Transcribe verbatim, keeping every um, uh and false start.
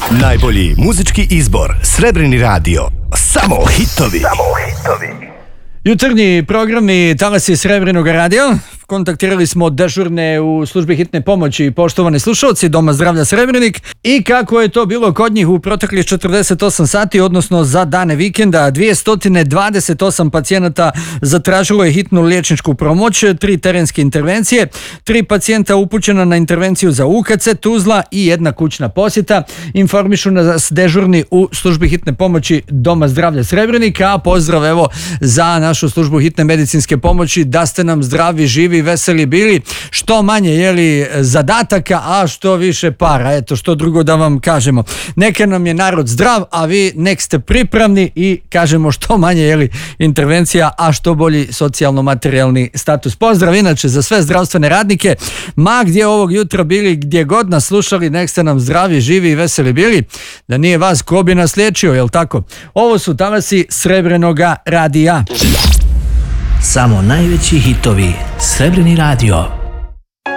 Najbolji muzički izbor, Srebreni radio. Samo hitovi. Samo hitovi. Jutarnji programi Talasi Srebrenog radija. Kontaktirali smo dežurne u službi hitne pomoći poštovane slušalci Doma zdravlja Srebrenik i kako je to bilo kod njih u proteklih četrdeset osam sati, odnosno za dane vikenda. dvjesto dvadeset osam pacijenata zatražilo je hitnu liječničku pomoć, tri terenske intervencije, tri pacijenta upućena na intervenciju za U K C Tuzla i jedna kućna posjeta. Informišu nas dežurni u službi hitne pomoći Doma zdravlja Srebrenika, a pozdrav evo za našu službu hitne medicinske pomoći, da ste nam zdravi, živi, veseli bili, što manje jeli zadataka, a što više para. Eto, što drugo da vam kažemo. Neka nam je narod zdrav, a vi nek ste pripravni i kažemo što manje jeli intervencija, a što bolji socijalno-materijalni status. Pozdrav inače za sve zdravstvene radnike, ma gdje ovog jutra bili, gdje god nas slušali, nek ste nam zdravi, živi i veseli bili. Da nije vas, ko bi nas liječio, jel tako? Ovo su talasi Srebrenoga radija. Samo najveći hitovi. Srebreni radio.